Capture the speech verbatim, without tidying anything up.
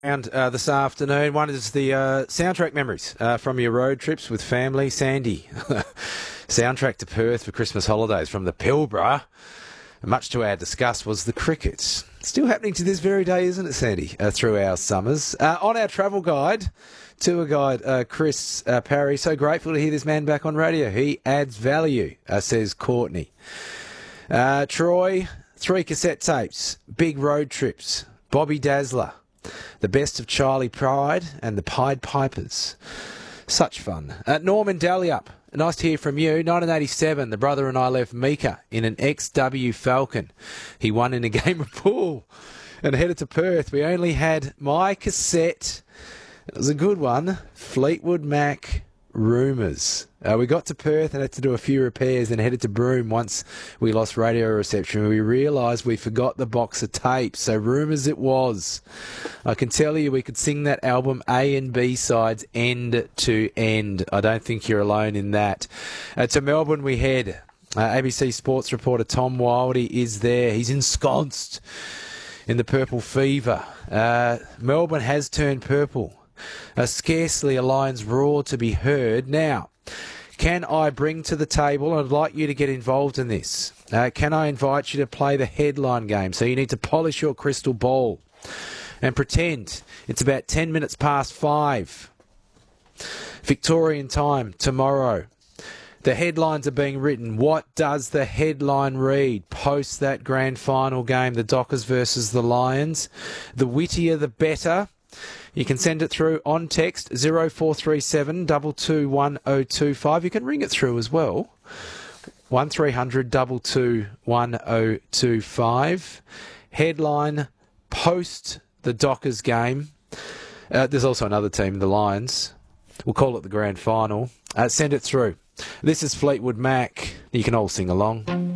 And uh, this afternoon, one is the uh, soundtrack memories uh, from your road trips with family. Sandy, soundtrack to Perth for Christmas holidays from the Pilbara. Much to our disgust was the cricket. Still happening to this very day, isn't it, Sandy, uh, through our summers. Uh, on our travel guide, tour guide uh, Chris uh, Parry, so grateful to hear this man back on radio. He adds value, uh, says Courtney. Uh, Troy, three cassette tapes, big road trips, Bobby Dazzler, the best of Charlie Pride and the Pied Pipers. Such fun. Uh, Norman Dalyup, nice to hear from you. nineteen eighty-seven, the brother and I left Mika in an X W Falcon. He won in a game of pool and headed to Perth. We only had my cassette. It was a good one. Fleetwood Mac Rumours. Uh, we got to Perth and had to do a few repairs, then headed to Broome once we lost radio reception. We realised we forgot the box of tapes, so Rumours it was. I can tell you we could sing that album A and B sides end to end. I don't think you're alone in that. Uh, to Melbourne we head. Uh, A B C Sports reporter Tom Wildey is there. He's ensconced in the purple fever. Uh, Melbourne has turned purple. Uh, scarcely a Lions roar to be heard. Now, can I bring to the table, I'd like you to get involved in this, uh, can I invite you to play the headline game? So you need to polish your crystal ball and pretend it's about ten minutes past five. Victorian time tomorrow. The headlines are being written. What does the headline read post that grand final game, the Dockers versus the Lions? The wittier the better. You can send it through on text zero four three seven two two one zero two five. You can ring it through as well. one three hundred two two one zero two five. Headline, post the Dockers game. Uh, there's also another team, the Lions. We'll call it the grand final. Uh, send it through. This is Fleetwood Mac. You can all sing along.